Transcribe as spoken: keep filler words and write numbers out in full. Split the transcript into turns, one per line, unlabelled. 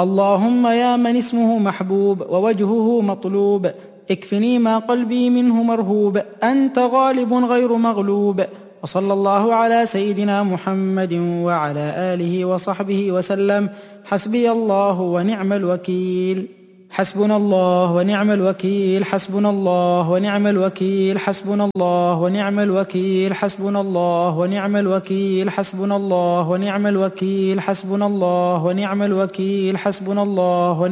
اللهم يا من اسمه محبوب ووجهه مطلوب، اكفني ما قلبي منه مرهوب، أنت غالب غير مغلوب. وصلى الله على سيدنا محمد وعلى آله وصحبه وسلم. حسبي الله ونعم الوكيل. حسبنا الله ونعم الوكيل. حسبنا الله ونعم الوكيل. حسبنا الله ونعم الوكيل. حسبنا الله ونعم الوكيل. حسبنا الله ونعم الوكيل. حسبنا الله ونعم الوكيل. حسبنا الله ونعم